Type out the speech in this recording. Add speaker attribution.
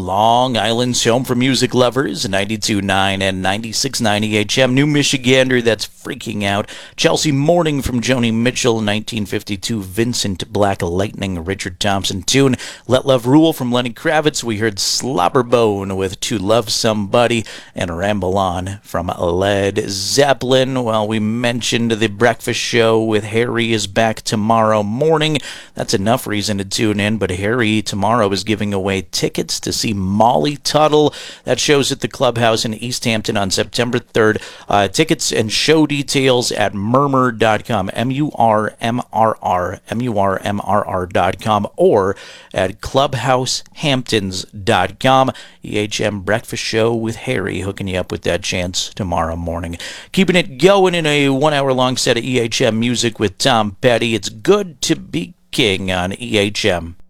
Speaker 1: Long Island's home for music lovers, 92.9 and 96.9 EHM. New Michigander that's freaking out. Chelsea Morning from Joni Mitchell, 1952. Vincent Black Lightning, Richard Thompson tune. Let Love Rule from Lenny Kravitz. We heard Slobberbone with To Love Somebody, and Ramble On from Led Zeppelin. Well, we mentioned the breakfast show with Harry is back tomorrow morning. That's enough reason to tune in, but Harry tomorrow is giving away tickets to see Molly Tuttle. That show's at the Clubhouse in East Hampton on September 3rd. Tickets and show details at murmur.com, murmrr.com, or at clubhousehamptons.com. EHM Breakfast Show with Harry hooking you up with that chance tomorrow morning. Keeping it going in a 1 hour long set of EHM music with Tom Petty. It's good to be king on EHM.